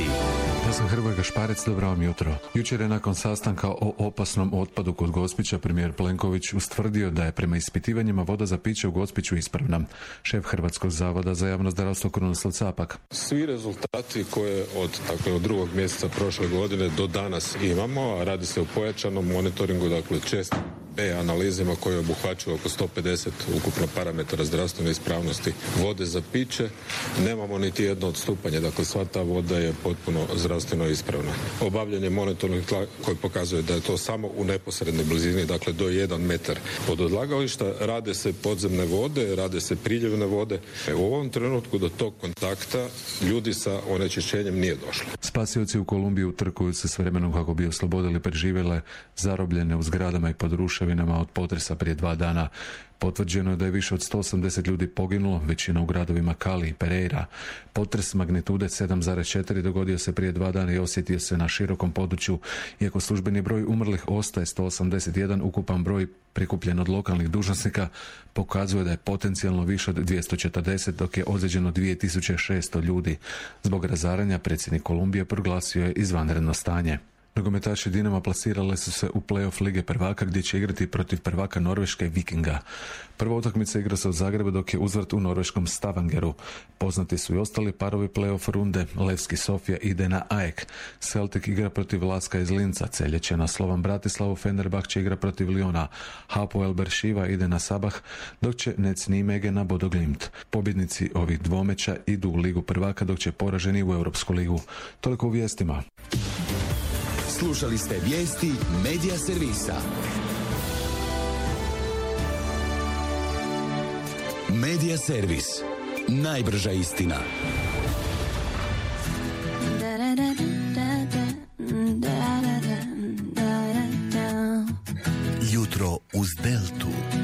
Vijesti. Ja sam Hrvoje Gašparec, dobro vam jutro. Jučer je nakon sastanka o opasnom otpadu kod Gospića premijer Plenković ustvrdio da je prema ispitivanjima voda za piće u Gospiću ispravna. Šef Hrvatskog zavoda za javno zdravstvo Krunoslav Capak. Svi rezultati koje od 2. mjeseca prošle godine do danas imamo, a radi se o pojačanom monitoringu, čestim analizama koje obuhvaćaju oko 150 ukupno parametara zdravstvene ispravnosti vode za piće, nemamo niti jedno odstupanje, sva ta voda je potpuno zdravstveno ispravna. Obavljanje monitoringa koji pokazuje da je to samo u neposrednoj blizini, do 1 metar od odlagališta, rade se podzemne vode, rade se priljevne vode. U ovom trenutku do tog kontakta ljudi sa onečišćenjem nije došlo. Spasioci u Kolumbiji utrkuju se s vremenom kako bi oslobodili preživjele zarobljene u zgradama i pod ruševinama od potresa prije 2 dana. Potvrđeno je da je više od 180 ljudi poginulo, većina u gradovima Cali i Pereira. Potres magnitude 7,4 dogodio se prije 2 dana i osjetio se na širokom području. Iako službeni broj umrlih ostaje 181, ukupan broj prikupljen od lokalnih dužnosnika pokazuje da je potencijalno više od 240, dok je ozlijeđeno 2600 ljudi. Zbog razaranja predsjednik Kolumbije proglasio je izvanredno stanje. Nogometaši Dinama plasirale su se u play-off Lige prvaka gdje će igrati protiv prvaka Norveške Vikinga. Prva utakmica igra se u Zagrebu dok je uzvrat u norveškom Stavangeru. Poznati su i ostali parovi play-off runde. Levski Sofija ide na AEK. Celtic igra protiv Laska iz Linca. Celje će na Slovan Bratislavu. Fenerbahče igra protiv Liona. Hapoel Beersheva ide na Sabah, dok će Nec Nijmegen na Bodo Glimt. Pobjednici ovih dvomeča idu u Ligu prvaka, dok će poraženi u Europsku ligu. Toliko u vijestima. Slušali ste vijesti Medija servisa. Medija servis. Najbrža istina. Jutro uz Deltu.